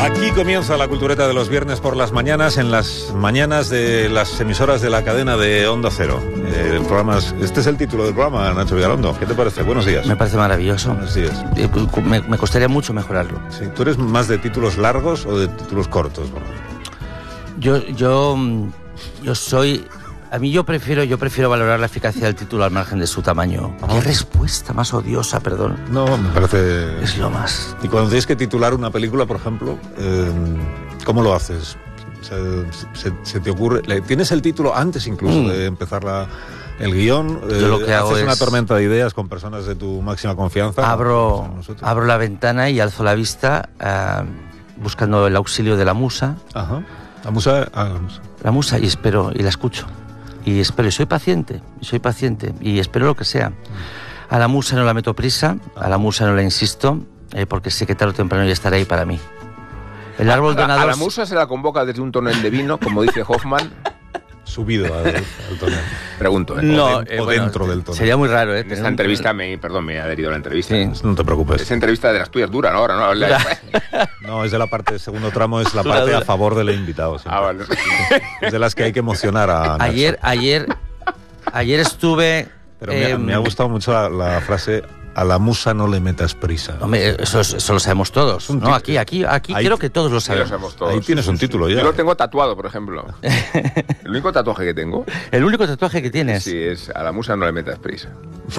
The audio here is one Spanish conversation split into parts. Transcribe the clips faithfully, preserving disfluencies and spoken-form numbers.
Aquí comienza la cultureta de los viernes por las mañanas, en las mañanas de las emisoras de la cadena de Onda Cero. Eh, el programa es, este es el título del programa, Nacho Vigalondo. ¿Qué te parece? Buenos días. Me parece maravilloso. Buenos días. Eh, Me, me costaría mucho mejorarlo. Sí, ¿tú eres más de títulos largos o de títulos cortos? Bueno. Yo, yo, yo soy... A mí yo prefiero, yo prefiero valorar la eficacia del título al margen de su tamaño. Ah. Qué respuesta más odiosa, perdón. No, me parece... Es lo más. Y cuando tienes que titular una película, por ejemplo, eh, ¿cómo lo haces? Se, se, se te ocurre... ¿Tienes el título antes incluso mm. de empezar la, el guión? Eh, yo lo que hago ¿Haces es... una tormenta de ideas con personas de tu máxima confianza? Abro, abro la ventana y alzo la vista uh, buscando el auxilio de la musa. Ajá. La musa... Ah, la musa. La musa y espero, y la escucho. Y espero, y soy paciente, y soy paciente, y espero lo que sea. A la musa no la meto prisa, a la musa no la insisto, eh, porque sé que tarde o temprano ya estará ahí para mí. El árbol a, donador... A la musa se la convoca desde un tonel de vino, como dice Hoffman. Subido al, al tonel. Pregunto, ¿eh? No, o, de, eh, o bueno, dentro del tonel. Sería muy raro, ¿eh? En esta entrevista, me, perdón, me he adherido a la entrevista. Sí. No te preocupes. Esa entrevista de las tuyas dura, ¿no? Ahora no. La... No, es de la parte, el segundo tramo es la parte dura, dura. a favor del invitado. Siempre. Ah, vale. Es de las que hay que emocionar a... Ayer, Nelson. ayer... Ayer estuve... Pero eh, me, me ha gustado mucho la, la frase, a la musa no le metas prisa. Hombre, eso, eso lo sabemos todos. No, aquí, aquí, aquí ahí, creo que todos lo sabemos. Sí, lo sabemos todos. Ahí tienes un título ya. Yo lo tengo tatuado, por ejemplo. El único tatuaje que tengo... ¿El único tatuaje que tienes? Sí, es a la musa no le metas prisa.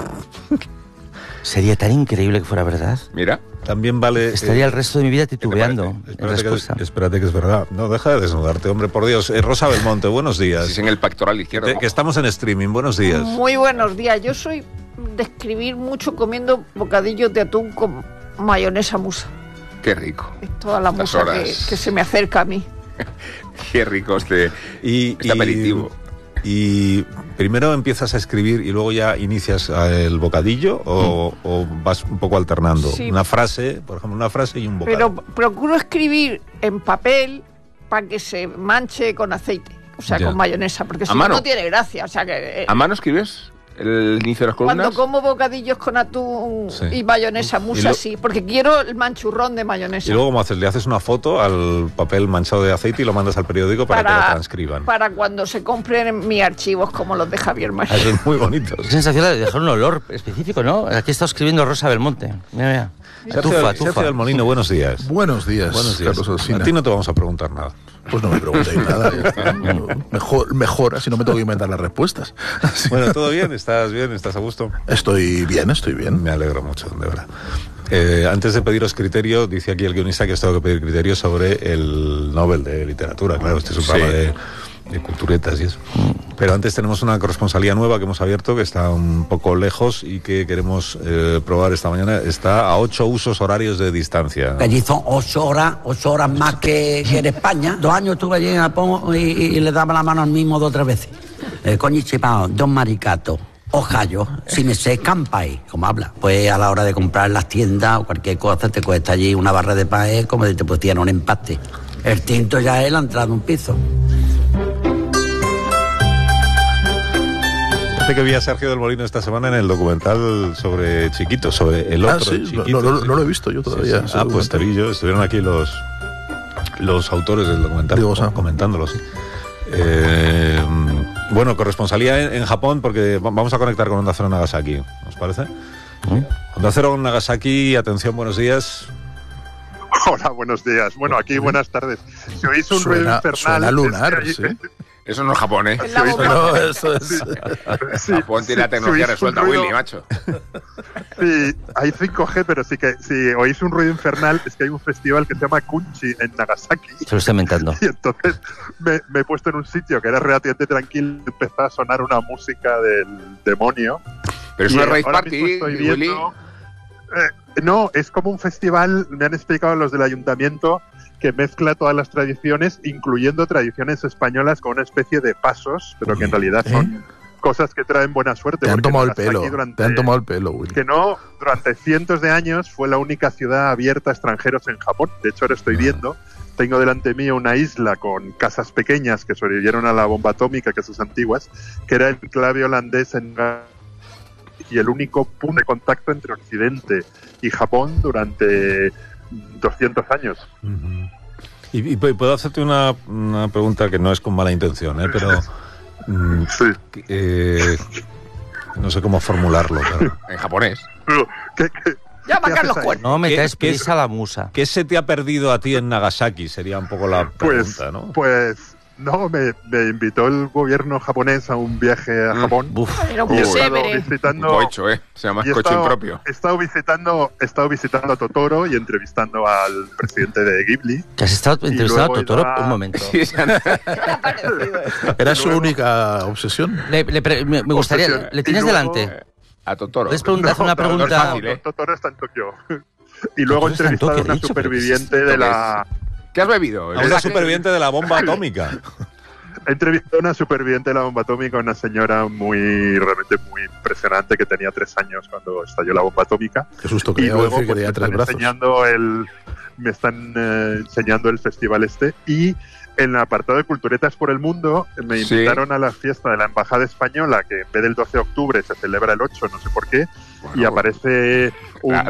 Sería tan increíble que fuera verdad. Mira. También vale... Estaría eh, el resto de mi vida titubeando. Espérate que, es, espérate que es verdad. No, deja de desnudarte, hombre, por Dios. Eh, Rosa Belmonte, buenos días. Sí, es en el pectoral izquierdo. Que, que estamos en streaming, buenos días. Muy buenos días. Yo soy de escribir mucho comiendo bocadillos de atún con mayonesa musa. Qué rico. Es toda la musa que, que se me acerca a mí. Qué rico este, y, este y, aperitivo. Y primero empiezas a escribir y luego ya inicias el bocadillo o, mm. o vas un poco alternando. Sí. Una frase, por ejemplo, una frase y un bocadillo. Pero procuro escribir en papel para que se manche con aceite, o sea, ya. con mayonesa, porque si no, no tiene gracia. O sea que, eh, ¿A mano escribes el inicio de las columnas? Cuando como bocadillos con atún sí. y mayonesa musa, y lo... sí, porque quiero el manchurrón de mayonesa. ¿Y luego cómo haces? ¿Le haces una foto al papel manchado de aceite y lo mandas al periódico para, para que lo transcriban? Para cuando se compren mis archivos, como los de Javier María. Eso es muy bonito. Es sensacional de dejar un olor específico, ¿no? Aquí está escribiendo Rosa Belmonte. Mira, mira. Sergio, tufa, tufa. Sergio del Molino, buenos días. Buenos días. Buenos días. A ti no te vamos a preguntar nada. Pues no me preguntéis nada. Ya está. Mejor, mejor, así no me tengo que inventar las respuestas. Así. Bueno, ¿todo bien? ¿Estás bien? ¿Estás a gusto? Estoy bien, estoy bien. Me alegro mucho, de verdad. Eh, antes de pediros criterio, dice aquí el guionista que os tengo que pedir criterio sobre el Nobel de Literatura. Claro, este es un sí. programa de, de culturetas y eso. Pero antes tenemos una corresponsalía nueva que hemos abierto, que está un poco lejos y que queremos eh, probar esta mañana. Está a ocho usos horarios de distancia. Allí son ocho horas, ocho horas más que, que en España. Dos años estuve allí en Japón y, y, y le daba la mano al mismo dos o tres veces. Eh, Konnichiwa, don maricato. Ojallo, si me sé campai, como habla. Pues a la hora de comprar en las tiendas o cualquier cosa, te cuesta allí una barra de pan, eh, como si te pusieran un empaste. El tinto ya es la entrada de un piso. Que vi a Sergio del Molino esta semana en el documental sobre Chiquito, sobre el otro ah, sí, Chiquito. No, no, no lo he visto yo todavía. Sí, sí. Ah, pues te vi yo. Estuvieron aquí los los autores del documental Digo, o comentándolo, sí. Eh, bueno, corresponsalía en, en Japón, porque vamos a conectar con Onda Cero Nagasaki, ¿os parece? ¿Mm? Onda Cero Nagasaki, atención, buenos días. Hola, buenos días. Bueno, aquí buenas tardes. Si oís un ruido infernal... Suena lunar, es que, sí. Eso no es Japón, ¿eh? Es no, eso es... Sí. Japón tiene la tecnología si resuelta, ruido, Willy, macho. Sí, hay cinco G, pero sí que si oís un ruido infernal es que hay un festival que se llama Kunchi en Nagasaki. Se lo estoy inventando. Y entonces me, me he puesto en un sitio que era relativamente tranquilo y empezó a sonar una música del demonio. Pero es una rave party, viendo, Willy. Eh, no, es como un festival, me han explicado los del ayuntamiento, que mezcla todas las tradiciones, incluyendo tradiciones españolas con una especie de pasos, pero que en realidad son ¿eh? cosas que traen buena suerte. Te han tomado el pelo, durante, te han tomado el pelo, Willy. Que no, durante cientos de años fue la única ciudad abierta a extranjeros en Japón. De hecho, ahora estoy viendo, tengo delante mío una isla con casas pequeñas que sobrevivieron a la bomba atómica, casas antiguas, que era el enclave holandés en y el único punto de contacto entre Occidente y Japón durante doscientos años. Uh-huh. Y, y puedo hacerte una, una pregunta que no es con mala intención, ¿eh? Pero mm, sí. eh, no sé cómo formularlo. Pero... en japonés. ¿Qué, qué? Llama a Carlos Cuerno. No me caes prisa la musa. ¿Qué se te ha perdido a ti en Nagasaki? Sería un poco la pregunta, pues, ¿no? Pues no, me, me invitó el gobierno japonés a un viaje a Japón. Mm, uf. Era un chévere. Visitando, cocho, ¿eh? Se llama coche impropio. He estado visitando, he estado visitando a Totoro y entrevistando al presidente de Ghibli. ¿Te has estado entrevistando a Totoro? A... Un momento. Sí, ¿Era su luego... única obsesión? Le, le, me, me gustaría... Obsesión. ¿Le tienes luego, delante? A Totoro. ¿Puedes preguntar no, una pregunta? No, fácil, ¿eh? Totoro está en Tokio. Y luego he entrevistado a una dicho, superviviente de la... ¿Qué has bebido? A una superviviente de la bomba atómica. He entrevistado a una superviviente de la bomba atómica, una señora muy, realmente muy impresionante, que tenía tres años cuando estalló la bomba atómica. Qué susto que y luego decir que pues, tenía me, tres están brazos. enseñando el, me están eh, enseñando el festival este. Y en el apartado de Culturetas por el Mundo me invitaron sí. a la fiesta de la Embajada Española, que en vez del doce de octubre se celebra el ocho, no sé por qué, bueno, y aparece un...